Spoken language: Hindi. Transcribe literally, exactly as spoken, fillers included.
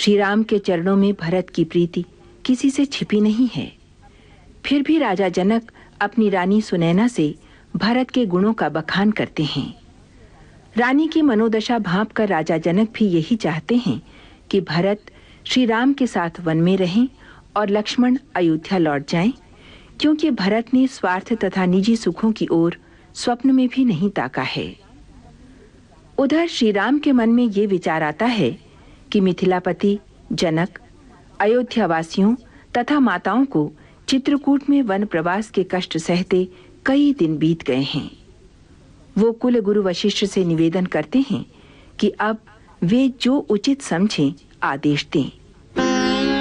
श्री राम के चरणों में भरत की प्रीति किसी से छिपी नहीं है। फिर भी राजा जनक अपनी रानी सुनैना से भरत के गुणों का बखान करते हैं। रानी की मनोदशा भांपकर राजा जनक भी यही चाहते हैं कि भरत श्री राम के साथ वन में रहें और लक्ष्मण अयोध्या लौट जाएं, क्योंकि भरत ने स्वार्थ तथा निजी सुखों की ओर स्वप्न में भी नहीं ताका है। उधर श्री राम के मन में ये विचार आता है कि मिथिलापति जनक अयोध्या वासियों तथा माताओं को चित्रकूट में वन प्रवास के कष्ट सहते कई दिन बीत गए हैं। वो कुल गुरु वशिष्ठ से निवेदन करते हैं कि अब वे जो उचित समझें आदेश दें।